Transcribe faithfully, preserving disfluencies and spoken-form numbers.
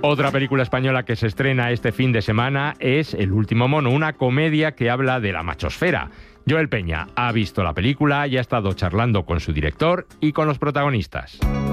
Otra película española que se estrena este fin de semana es El último mono, una comedia que habla de la machosfera. Joel Peña ha visto la película y ha estado charlando con su director y con los protagonistas.